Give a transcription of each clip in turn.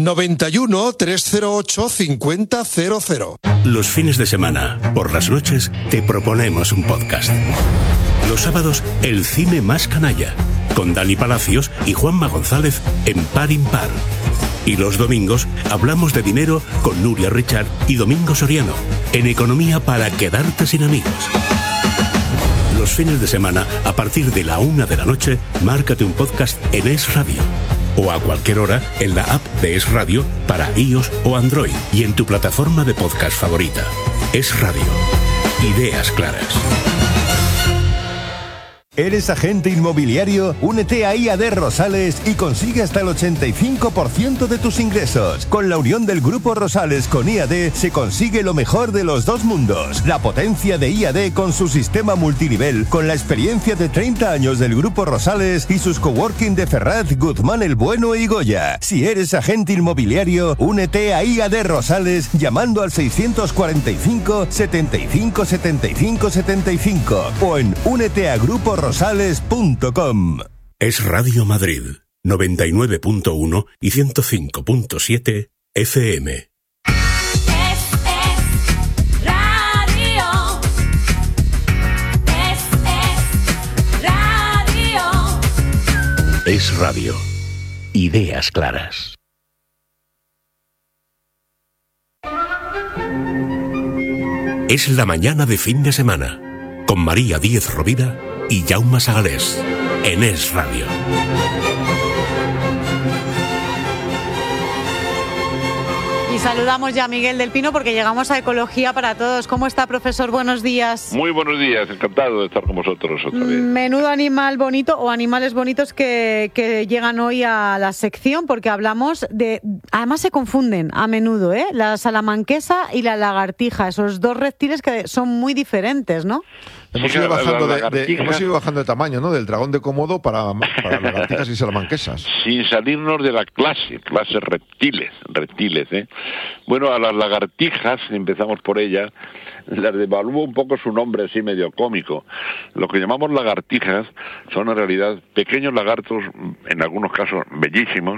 91 308 5000. Los fines de semana, por las noches, te proponemos un podcast. Los sábados, el cine más canalla, con Dani Palacios y Juanma González en Par Impar. Y los domingos, hablamos de dinero con Nuria Richard y Domingo Soriano, en Economía para quedarte sin amigos. Los fines de semana, a partir de la 1 de la noche, márcate un podcast en Es Radio. O a cualquier hora en la app de Es Radio para iOS o Android y en tu plataforma de podcast favorita. Es Radio. Ideas claras. ¿Eres agente inmobiliario? Únete a IAD Rosales y consigue hasta el 85% de tus ingresos. Con la unión del Grupo Rosales con IAD se consigue lo mejor de los dos mundos. La potencia de IAD con su sistema multinivel, con la experiencia de 30 años del Grupo Rosales y sus coworking de Ferraz, Guzmán el Bueno y Goya. Si eres agente inmobiliario, únete a IAD Rosales llamando al 645 75 75 75 o en úneteagruporosales.com. Es Radio Madrid, 99.1 y 105.7 FM. Es Radio. Ideas claras. Es la mañana de fin de semana, con María Díez Rovira y Jaume Sagalés, en Es Radio. Y saludamos ya a Miguel del Pino porque llegamos a Ecología para Todos. ¿Cómo está, profesor? Buenos días. Muy buenos días, encantado de estar con vosotros otra vez. Menudo animal bonito o animales bonitos que llegan hoy a la sección, porque hablamos de... Además se confunden a menudo, ¿eh? La salamanquesa y la lagartija, esos dos reptiles que son muy diferentes, ¿no? Hemos ido bajando de tamaño, ¿no? Del dragón de Komodo para lagartijas y salamanquesas. Sin salirnos de la clase reptiles, ¿eh? Bueno, a las lagartijas, empezamos por ellas, las devalúo un poco su nombre así medio cómico. Lo que llamamos lagartijas son en realidad pequeños lagartos, en algunos casos bellísimos,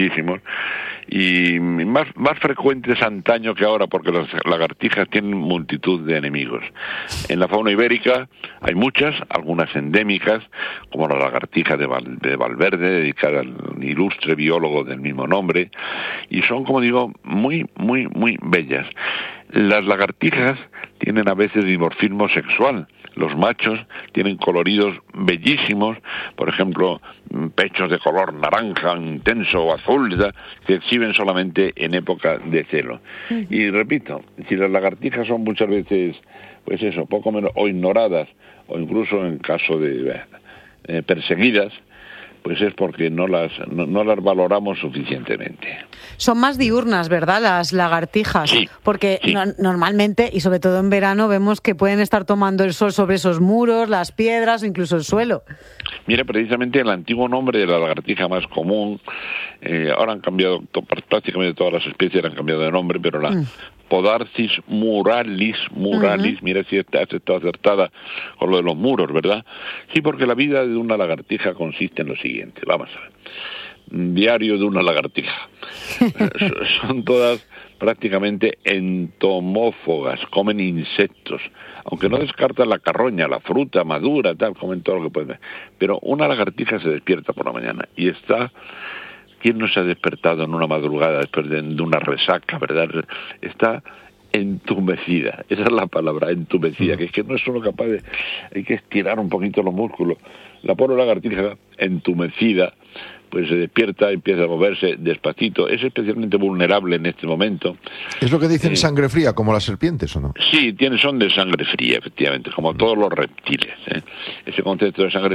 y más frecuentes antaño que ahora, porque las lagartijas tienen multitud de enemigos. En la fauna ibérica hay muchas, algunas endémicas, como la lagartija de Valverde, dedicada al ilustre biólogo del mismo nombre, y son, como digo, muy bellas. Las lagartijas tienen a veces dimorfismo sexual. Los machos tienen coloridos bellísimos, por ejemplo, pechos de color naranja intenso o azul, que exhiben solamente en época de celo. Y repito, si las lagartijas son muchas veces, pues eso, poco menos, o ignoradas, o incluso en caso de perseguidas, pues es porque no las valoramos suficientemente. Son más diurnas, ¿verdad?, las lagartijas? Sí. Porque sí. Normalmente, y sobre todo en verano, vemos que pueden estar tomando el sol sobre esos muros, las piedras o incluso el suelo. Mira, precisamente el antiguo nombre de la lagartija más común, ahora han cambiado, prácticamente todas las especies han cambiado de nombre, pero la Podarcis muralis, mira si has estado acertada con lo de los muros, ¿verdad? Sí, porque la vida de una lagartija consiste en lo siguiente, vamos a ver. Diario de una lagartija. Son todas prácticamente entomófogas, comen insectos, aunque no descartan la carroña, la fruta madura, tal, comen todo lo que pueden. Pero una lagartija se despierta por la mañana y está... ¿Quién no se ha despertado en una madrugada después de una resaca, verdad? Está entumecida, esa es la palabra, entumecida, que es que no es solo capaz de... Hay que estirar un poquito los músculos. La pobre lagartija entumecida, pues se despierta, empieza a moverse despacito, es especialmente vulnerable en este momento. ¿Es lo que dicen sangre fría, como las serpientes, o no? Sí, son de sangre fría, efectivamente, como todos los reptiles, ¿eh? Ese concepto de sangre